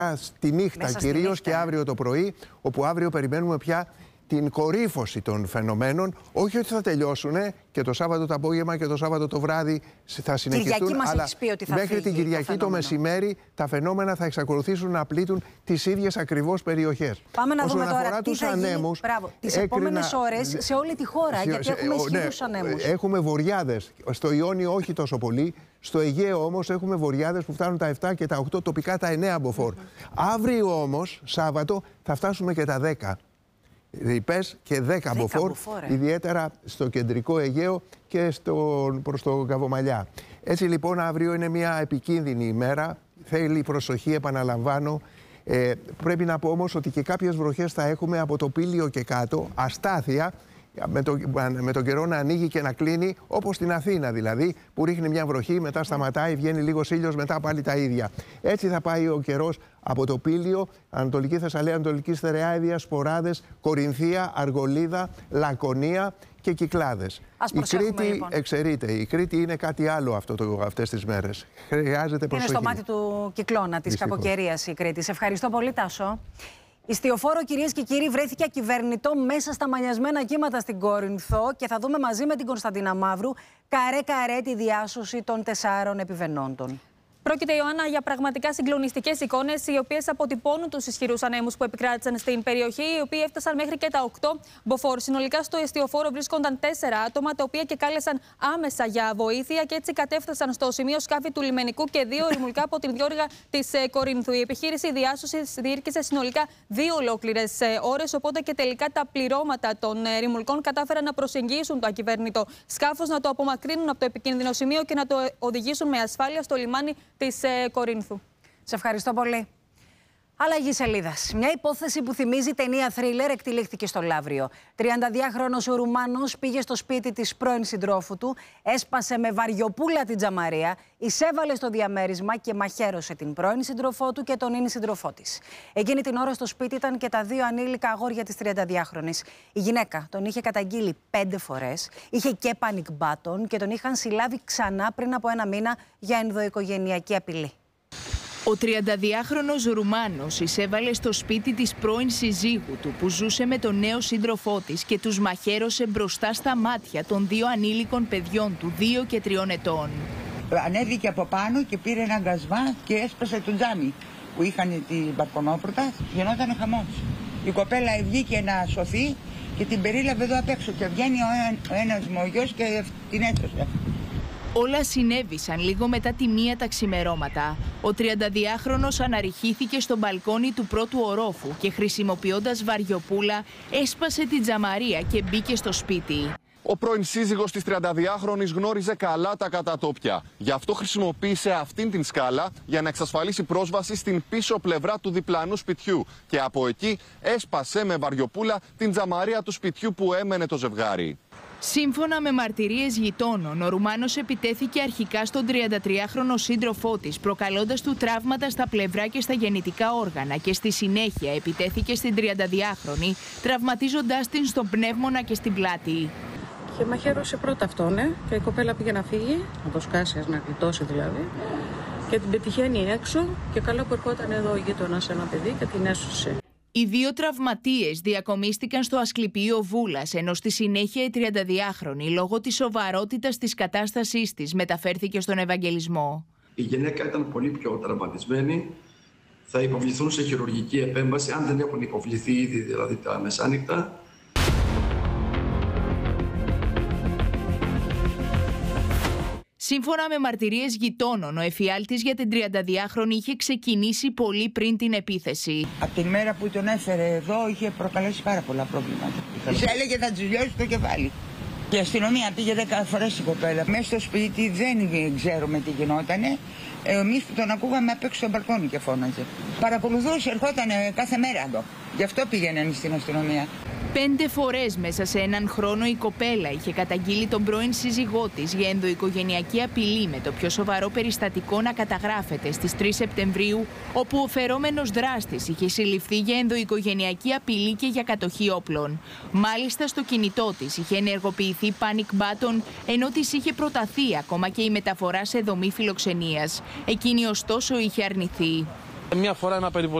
Στη νύχτα κυρίως και αύριο το πρωί, όπου αύριο περιμένουμε πια την κορύφωση των φαινομένων. Όχι ότι θα τελειώσουν και το Σάββατο το απόγευμα και το Σάββατο το βράδυ θα συνεχιστούν, αλλά μέχρι την Κυριακή το μεσημέρι τα φαινόμενα θα εξακολουθήσουν να πλήττουν τις ίδιες ακριβώς περιοχές. Πάμε να δούμε τώρα τι θα γίνει τις επόμενες ώρες σε όλη τη χώρα, γιατί έχουμε ισχυρούς ανέμους. Έχουμε βοριάδες. Στο Ιόνιο όχι τόσο πολύ. Στο Αιγαίο όμως έχουμε βοριάδες που φτάνουν τα 7 και τα 8, τοπικά τα 9 μποφόρ. Αύριο όμως, Σάββατο, θα φτάσουμε και τα 10. Ρηπές και 10 μποφόρ, ιδιαίτερα στο κεντρικό Αιγαίο και προς το Καβομαλιά. Έτσι λοιπόν αύριο είναι μια επικίνδυνη ημέρα, θέλει προσοχή, επαναλαμβάνω. Πρέπει να πω όμως ότι και κάποιες βροχές θα έχουμε από το Πήλιο και κάτω, αστάθεια, με τον καιρό να ανοίγει και να κλείνει, όπως στην Αθήνα δηλαδή, που ρίχνει μια βροχή, μετά σταματάει, βγαίνει λίγος ήλιος, μετά πάλι τα ίδια. Έτσι θα πάει ο καιρός από το Πήλιο, Ανατολική Θεσσαλία, Ανατολική Στερεάιδια, Σποράδες, Κορινθία, Αργολίδα, Λακωνία και Κυκλάδες. Η Κρήτη λοιπόν εξαιρείται. Η Κρήτη είναι κάτι άλλο αυτές τις μέρες. Χρειάζεται προσοχή. Είναι στο μάτι του κυκλώνα, της κακοκαιρίας η Κρήτη. Σε ευχαριστώ πολύ, Τάσο. Ιστιοφόρο, κυρίες και κύριοι, βρέθηκε ακυβερνητό μέσα στα μανιασμένα κύματα στην Κόρινθο και θα δούμε μαζί με την Κωνσταντίνα Μαύρου καρέ-καρέ τη διάσωση των 4 επιβαινόντων. Πρόκειται, Ιωάννα, για πραγματικά συγκλονιστικές εικόνες, οι οποίες αποτυπώνουν τους ισχυρούς ανέμους που επικράτησαν στην περιοχή, οι οποίοι έφτασαν μέχρι και τα 8 μποφόρ. Συνολικά στο εστιοφόρο βρίσκονταν 4 άτομα, τα οποία και κάλεσαν άμεσα για βοήθεια και έτσι κατέφτασαν στο σημείο σκάφη του λιμενικού και 2 ρημουλκά από την διόρυγα της Κορίνθου. Η επιχείρηση διάσωσης διήρκησε συνολικά 2 ολόκληρες ώρες, οπότε και τελικά τα πληρώματα των ρημουλκών κατάφεραν να προσεγγίσουν το ακυβέρνητο σκάφος, να το απομακρύνουν από το επικίνδυνο σημείο και να το οδηγήσουν με ασφάλεια στο λιμάνι της Κορίνθου. Σε ευχαριστώ πολύ. Αλλαγή σελίδας. Μια υπόθεση που θυμίζει ταινία θρίλερ εκτελήχθηκε στο Λαύριο. 32χρονος ο Ρουμάνος πήγε στο σπίτι της πρώην συντρόφου του, έσπασε με βαριοπούλα την τζαμαρία, εισέβαλε στο διαμέρισμα και μαχαίρωσε την πρώην σύντροφό του και τον ίνι σύντροφό της. Εκείνη την ώρα στο σπίτι ήταν και τα 2 ανήλικα αγόρια της 32χρονης. Η γυναίκα τον είχε καταγγείλει 5 φορές, είχε και panic button και τον είχαν συλλάβει ξανά πριν από 1 μήνα για ενδοοικογενειακή απειλή. Ο 32χρονος Ρουμάνος εισέβαλε στο σπίτι της πρώην συζύγου του που ζούσε με τον νέο σύντροφό της και τους μαχαίρωσε μπροστά στα μάτια των 2 ανήλικων παιδιών του, 2 και 3 ετών. Ανέβηκε από πάνω και πήρε ένα γκασμά και έσπασε το τζάμι που είχαν την μπαλκονόπορτα. Γινόταν χαμός. Η κοπέλα βγήκε να σωθεί και την περίλαβε εδώ απ' έξω και βγαίνει ο ένας μου ο γιος και την έσωσε. Όλα συνέβησαν λίγο μετά τη 1 τα ξημερώματα. Ο 32χρονος αναρριχήθηκε στο μπαλκόνι του πρώτου ορόφου και χρησιμοποιώντας βαριοπούλα έσπασε την τζαμαρία και μπήκε στο σπίτι. Ο πρώην σύζυγος της 32χρονης γνώριζε καλά τα κατατόπια. Γι' αυτό χρησιμοποίησε αυτήν την σκάλα για να εξασφαλίσει πρόσβαση στην πίσω πλευρά του διπλανού σπιτιού. Και από εκεί έσπασε με βαριοπούλα την τζαμαρία του σπιτιού που έμενε το ζευγάρι. Σύμφωνα με μαρτυρίες γειτόνων, ο Ρουμάνος επιτέθηκε αρχικά στον 33χρονο σύντροφό της, προκαλώντας του τραύματα στα πλευρά και στα γεννητικά όργανα και στη συνέχεια επιτέθηκε στην 32χρονη, τραυματίζοντάς την στον πνεύμονα και στην πλάτη. Και μαχαίρωσε πρώτα αυτόν, και η κοπέλα πήγε να φύγει, να το σκάσει, να γλιτώσει δηλαδή, και την πετυχαίνει έξω και καλά που ερχόταν εδώ ο γείτονας ένα παιδί και την έσωσε. Οι 2 τραυματίες διακομίστηκαν στο Ασκληπείο Βούλας, ενώ στη συνέχεια η 32χρονη, λόγω της σοβαρότητας της κατάστασής της, μεταφέρθηκε στον Ευαγγελισμό. Η γυναίκα ήταν πολύ πιο τραυματισμένη. Θα υποβληθούν σε χειρουργική επέμβαση, αν δεν έχουν υποβληθεί ήδη, δηλαδή τα μεσάνυχτα. Σύμφωνα με μαρτυρίες γειτόνων, ο εφιάλτης για την 32χρονη είχε ξεκινήσει πολύ πριν την επίθεση. Από την μέρα που τον έφερε εδώ είχε προκαλέσει πάρα πολλά προβλήματα. Της έλεγε θα της λιώσει το κεφάλι. Η αστυνομία πήγε 10 φορές η κοπέλα. Μέσα στο σπίτι δεν ξέρουμε τι γινότανε. Εμείς που τον ακούγαμε απ' έξω στο μπαλκόνι και φώναζε. Παρακολουθούσε, ερχότανε κάθε μέρα εδώ. Γι' αυτό πήγαιναν στην αστυνομία. 5 φορές μέσα σε έναν χρόνο η κοπέλα είχε καταγγείλει τον πρώην σύζυγό της για ενδοοικογενειακή απειλή, με το πιο σοβαρό περιστατικό να καταγράφεται στις 3 Σεπτεμβρίου, όπου ο φερόμενος δράστης είχε συλληφθεί για ενδοοικογενειακή απειλή και για κατοχή όπλων. Μάλιστα στο κινητό της είχε ενεργοποιηθεί panic button, ενώ της είχε προταθεί ακόμα και η μεταφορά σε δομή φιλοξενίας. Εκείνη ωστόσο είχε αρνηθεί. Μια φορά ένα περιβολικό